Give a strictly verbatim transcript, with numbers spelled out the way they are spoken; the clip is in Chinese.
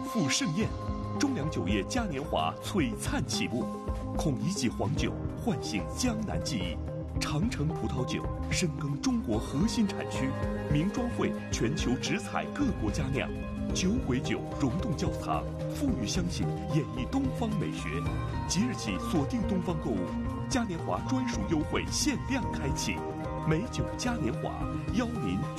富盛宴，中粮酒业嘉年华璀璨启幕，孔乙己黄酒唤醒江南记忆，长城葡萄酒深耕中国核心产区，名庄会全球直采各国佳酿，酒鬼酒溶洞窖藏，馥郁香型演绎东方美学。即日起锁定东方购物，嘉年华专属优惠限量开启，美酒嘉年华邀您